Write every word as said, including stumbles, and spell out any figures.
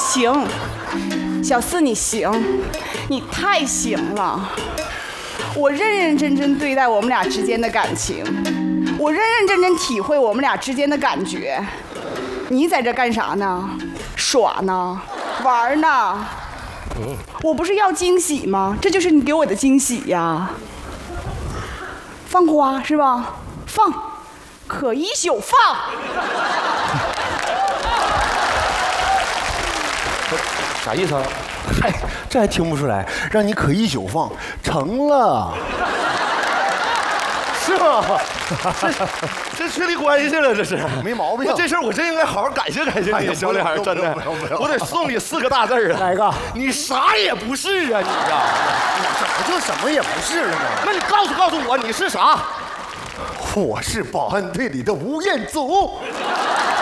行，小四你行，你太行了。我认认真真对待我们俩之间的感情，我认认真真体会我们俩之间的感觉。你在这干啥呢？耍呢？玩呢？嗯，我不是要惊喜吗？这就是你给我的惊喜呀。放花是吧？放，可一宿放。 啥意思啊？ 嗨，这还听不出来？让你可一宿放，成了， 是吗？这这确立关系了，这是没毛病。 这事儿我真应该好好感谢感谢你，小脸，真的，我得送你四个大字儿啊！ 哪个？ 你啥也不是啊，你呀！ 我这不就什么也不是了吗？ 那你告诉告诉我，你是啥？ 我是保安队里的吴彦祖。